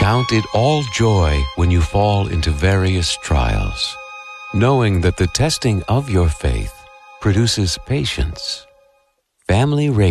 Count it all joy when you fall into various trials, knowing that the testing of your faith produces patience. Family Radio.